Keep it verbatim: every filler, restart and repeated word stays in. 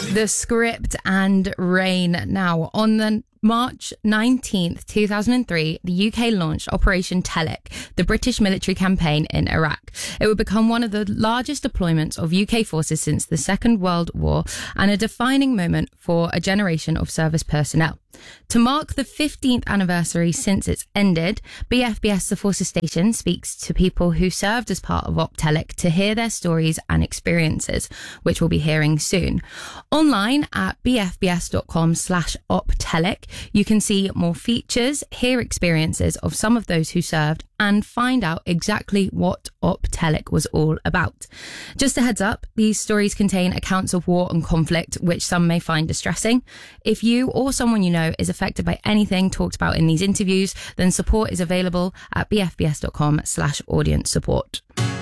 The Script and Rain. Now, on the March nineteenth, two thousand three, the U K launched Operation Telek, the British military campaign in Iraq. It would become one of the largest deployments of U K forces since the Second World War and a defining moment for a generation of service personnel. To mark the fifteenth anniversary since it's ended, B F B S The Forces Station speaks to people who served as part of Op Telek to hear their stories and experiences, which we'll be hearing soon. Online at bfbs.com slash optelek, you can see more features, hear experiences of some of those who served, and find out exactly what Op Telek was all about. Just a heads up, these stories contain accounts of war and conflict, which some may find distressing. If you or someone you know is affected by anything talked about in these interviews, then support is available at bfbs.com slash audience support.